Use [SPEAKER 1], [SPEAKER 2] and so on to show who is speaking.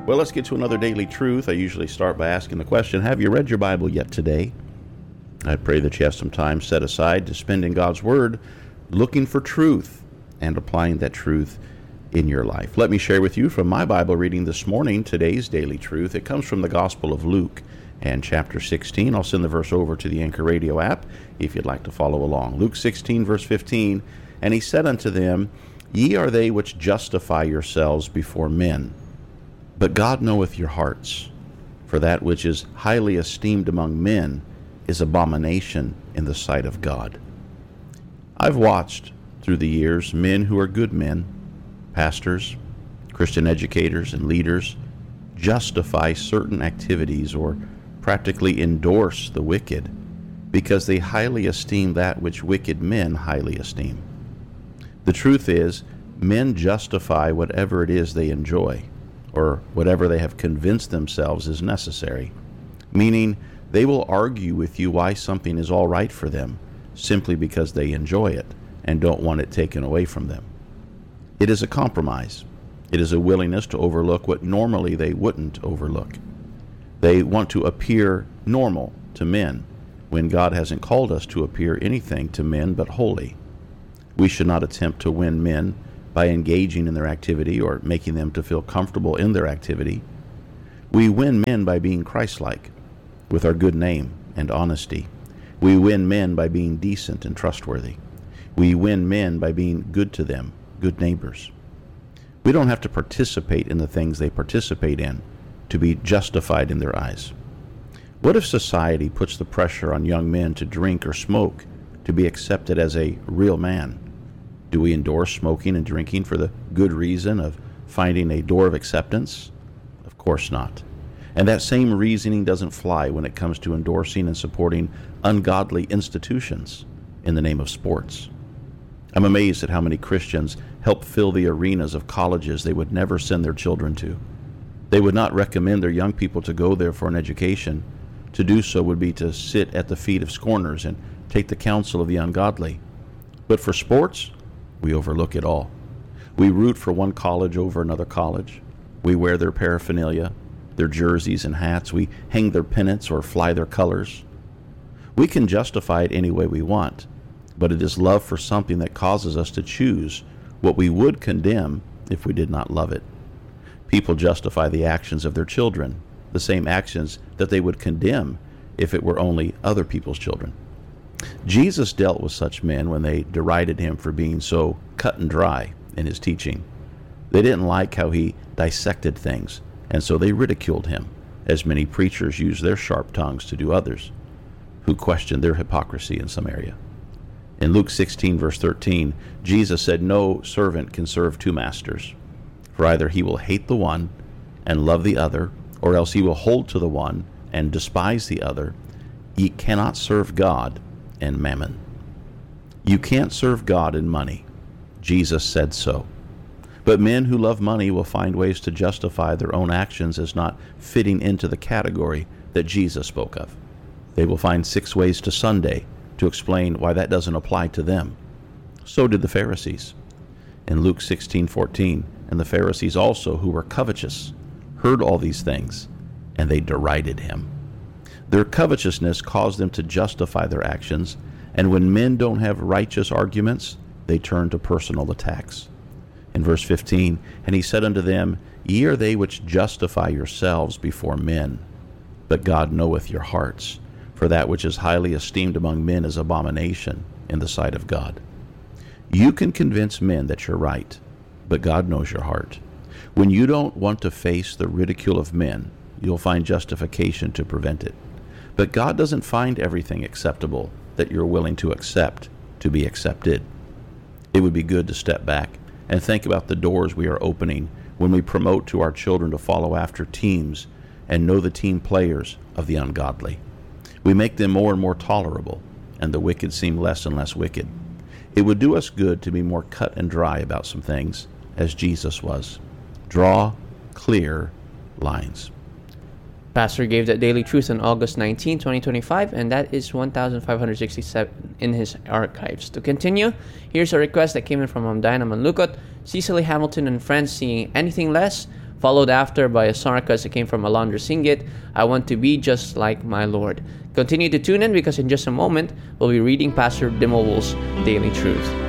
[SPEAKER 1] Well, let's get to another Daily Truth. I usually start by asking the question, have you read your Bible yet today? I pray that you have some time set aside to spend in God's Word looking for truth and applying that truth in your life. Let me share with you from my Bible reading this morning, today's Daily Truth. It comes from the Gospel of Luke and chapter 16. I'll send the verse over to the Anchor Radio app if you'd like to follow along. Luke 16, verse 15, "And he said unto them, Ye are they which justify yourselves before men. But God knoweth your hearts, for that which is highly esteemed among men is abomination in the sight of God." I've watched through the years men who are good men, pastors, Christian educators, and leaders justify certain activities or practically endorse the wicked because they highly esteem that which wicked men highly esteem. The truth is, men justify whatever it is they enjoy, or whatever they have convinced themselves is necessary, meaning they will argue with you why something is all right for them simply because they enjoy it and don't want it taken away from them. It is a compromise. It is a willingness to overlook what normally they wouldn't overlook. They want to appear normal to men when God hasn't called us to appear anything to men but holy. We should not attempt to win men by engaging in their activity or making them to feel comfortable in their activity. We win men by being Christ-like, with our good name and honesty. We win men by being decent and trustworthy. We win men by being good to them, good neighbors. We don't have to participate in the things they participate in to be justified in their eyes. What if society puts the pressure on young men to drink or smoke to be accepted as a real man? Do we endorse smoking and drinking for the good reason of finding a door of acceptance? Of course not. And that same reasoning doesn't fly when it comes to endorsing and supporting ungodly institutions in the name of sports. I'm amazed at how many Christians help fill the arenas of colleges they would never send their children to. They would not recommend their young people to go there for an education. To do so would be to sit at the feet of scorners and take the counsel of the ungodly. But for sports, we overlook it all. We root for one college over another college. We wear their paraphernalia, their jerseys and hats. We hang their pennants or fly their colors. We can justify it any way we want, but it is love for something that causes us to choose what we would condemn if we did not love it. People justify the actions of their children, the same actions that they would condemn if it were only other people's children. Jesus dealt with such men when they derided him for being so cut and dry in his teaching. They didn't like how he dissected things, and so they ridiculed him, as many preachers use their sharp tongues to do others who question their hypocrisy in some area. In Luke 16, verse 13, Jesus said, "No servant can serve two masters, for either he will hate the one and love the other, or else he will hold to the one and despise the other. Ye cannot serve God and mammon." You can't serve God and money. Jesus said so. But men who love money will find ways to justify their own actions as not fitting into the category that Jesus spoke of. They will find 6 ways to Sunday to explain why that doesn't apply to them. So did the Pharisees. In Luke 16:14, "And the Pharisees also, who were covetous, heard all these things, and they derided him." Their covetousness caused them to justify their actions, and when men don't have righteous arguments, they turn to personal attacks. In verse 15, "And he said unto them, Ye are they which justify yourselves before men, but God knoweth your hearts, for that which is highly esteemed among men is abomination in the sight of God." You can convince men that you're right, but God knows your heart. When you don't want to face the ridicule of men, you'll find justification to prevent it. But God doesn't find everything acceptable that you're willing to accept to be accepted. It would be good to step back and think about the doors we are opening when we promote to our children to follow after teams and know the team players of the ungodly. We make them more and more tolerable, and the wicked seem less and less wicked. It would do us good to be more cut and dry about some things, as Jesus was. Draw clear lines.
[SPEAKER 2] Pastor gave that daily truth on August 19, 2025, and that is 1,567 in his archives. To continue, here's a request that came in from Diana Manlukot. Cecily Hamilton and friends singing Anything Less followed after by a sarcas that came from Alondra Singit, I want to be just like my Lord. Continue to tune in because in just a moment, we'll be reading Pastor Dimowol's Daily Truth.